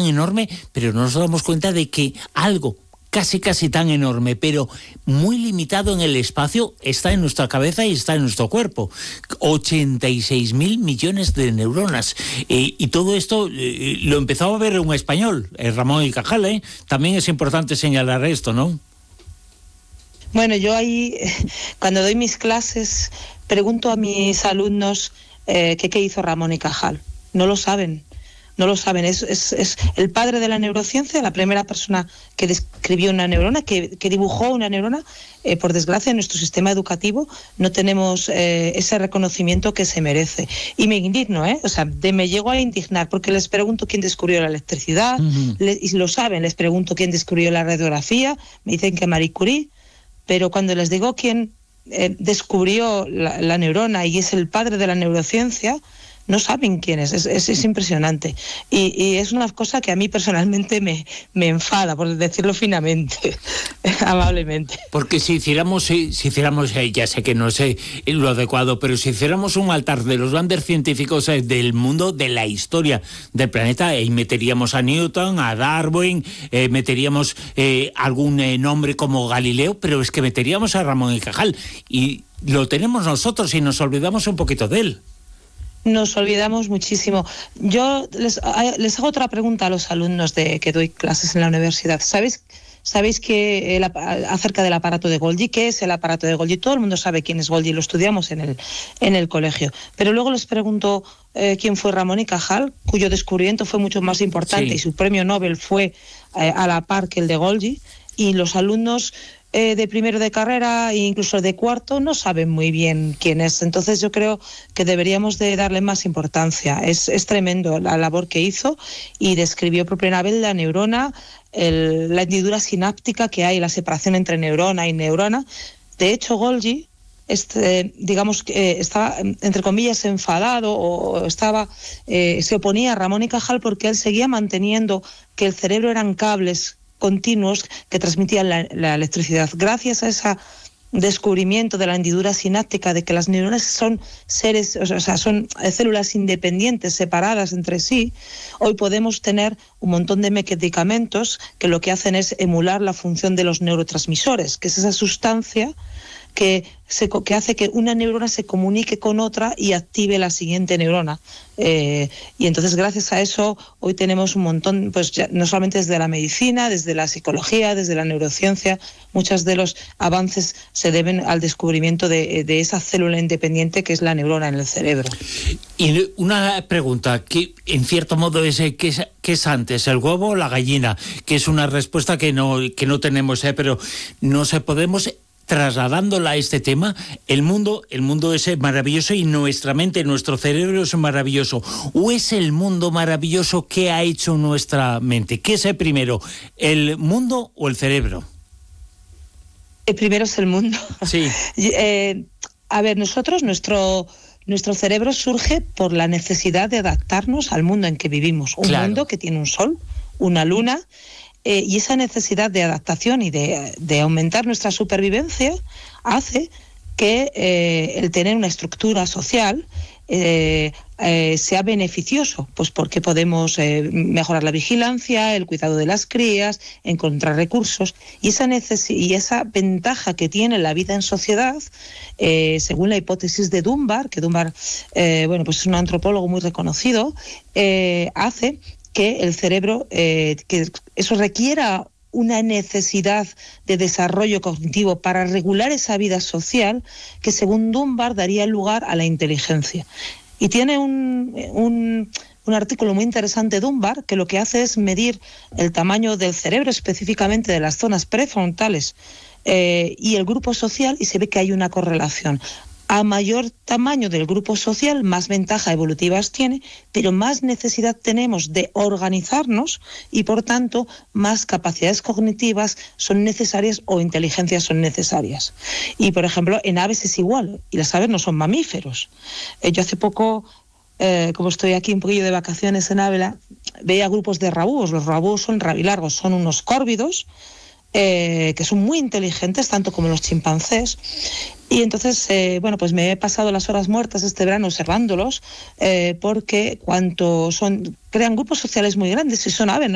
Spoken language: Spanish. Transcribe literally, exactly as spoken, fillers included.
enorme, pero no nos damos cuenta de que algo casi casi tan enorme, pero muy limitado en el espacio, está en nuestra cabeza y está en nuestro cuerpo. ochenta y seis mil millones de neuronas. Eh, y todo esto eh, lo empezó a ver un español, eh, Ramón y Cajal, ¿eh? También es importante señalar esto, ¿no? Bueno, yo ahí, cuando doy mis clases, pregunto a mis alumnos eh, que qué hizo Ramón y Cajal. No lo saben. No lo saben, es, es, es el padre de la neurociencia, la primera persona que describió una neurona, que, que dibujó una neurona. Eh, por desgracia, en nuestro sistema educativo no tenemos eh, ese reconocimiento que se merece. Y me indigno, ¿eh? O sea, de, me llego a indignar, porque les pregunto quién descubrió la electricidad, uh-huh. le, y lo saben, les pregunto quién descubrió la radiografía, me dicen que Marie Curie, pero cuando les digo quién eh, descubrió la, la neurona y es el padre de la neurociencia, no saben quién es, es, es, es impresionante. Y, y es una cosa que a mí personalmente me, me enfada, por decirlo finamente, amablemente. Porque si hiciéramos, si, si hiciéramos, ya sé que no sé lo adecuado, pero si hiciéramos un altar de los grandes científicos del mundo, de la historia del planeta, ahí meteríamos a Newton, a Darwin, eh, meteríamos eh, algún eh, nombre como Galileo, pero es que meteríamos a Ramón y Cajal. Y lo tenemos nosotros y nos olvidamos un poquito de él. Nos olvidamos muchísimo. Yo les, les hago otra pregunta a los alumnos de que doy clases en la universidad. ¿Sabéis, sabéis que el, acerca del aparato de Golgi? ¿Qué es el aparato de Golgi? Todo el mundo sabe quién es Golgi, lo estudiamos en el, en el colegio. Pero luego les pregunto eh, quién fue Ramón y Cajal, cuyo descubrimiento fue mucho más importante, sí, y su premio Nobel fue eh, a la par que el de Golgi, y los alumnos Eh, de primero de carrera e incluso de cuarto no saben muy bien quién es. Entonces yo creo que deberíamos de darle más importancia. Es, es tremendo la labor que hizo, y describió por primera vez la neurona, el, la hendidura sináptica que hay, la separación entre neurona y neurona. De hecho, Golgi, este, digamos que eh, estaba, entre comillas, enfadado, o estaba eh, se oponía a Ramón y Cajal porque él seguía manteniendo que el cerebro eran cables continuos que transmitían la, la electricidad. Gracias a ese descubrimiento de la hendidura sináptica, de que las neuronas son seres, o sea, son células independientes, separadas entre sí, hoy podemos tener un montón de medicamentos que lo que hacen es emular la función de los neurotransmisores, que es esa sustancia que, se, que hace que una neurona se comunique con otra y active la siguiente neurona. Eh, y entonces, gracias a eso, hoy tenemos un montón, pues ya, no solamente desde la medicina, desde la psicología, desde la neurociencia, muchos de los avances se deben al descubrimiento de, de esa célula independiente que es la neurona en el cerebro. Y una pregunta, que en cierto modo es, ¿qué es, qué es antes, el huevo o la gallina? Que es una respuesta que no, que no tenemos, ¿eh? Pero no se podemos... Trasladándola a este tema, el mundo, el mundo es maravilloso y nuestra mente, nuestro cerebro es maravilloso. ¿O es el mundo maravilloso que ha hecho nuestra mente? ¿Qué es el primero, el mundo o el cerebro? El primero es el mundo. Sí. eh, a ver, nosotros, nuestro... Nuestro cerebro surge por la necesidad de adaptarnos al mundo en que vivimos. Un claro. mundo que tiene un sol, una luna, eh, y esa necesidad de adaptación y de, de aumentar nuestra supervivencia hace que eh, el tener una estructura social eh, eh, sea beneficioso, pues porque podemos eh, mejorar la vigilancia, el cuidado de las crías, encontrar recursos, y esa, neces- y esa ventaja que tiene la vida en sociedad, eh, según la hipótesis de Dunbar, que Dunbar eh, bueno, pues es un antropólogo muy reconocido, eh, hace que el cerebro, eh, que eso requiera una necesidad de desarrollo cognitivo para regular esa vida social que, según Dunbar, daría lugar a la inteligencia. Y tiene un, un, un artículo muy interesante, Dunbar, que lo que hace es medir el tamaño del cerebro, específicamente de las zonas prefrontales, eh, y el grupo social, y se ve que hay una correlación. A mayor tamaño del grupo social, más ventaja evolutivas tiene, pero más necesidad tenemos de organizarnos y, por tanto, más capacidades cognitivas son necesarias o inteligencias son necesarias. Y, por ejemplo, en aves es igual, y las aves no son mamíferos. Eh, yo hace poco, eh, como estoy aquí un poquillo de vacaciones en Ávila, veía grupos de rabúos. Los rabúos son rabilargos, son unos córvidos, Eh, que son muy inteligentes, tanto como los chimpancés. Y entonces, eh, bueno, pues me he pasado las horas muertas este verano observándolos, eh, porque cuanto son, crean grupos sociales muy grandes y son aves, ¿no?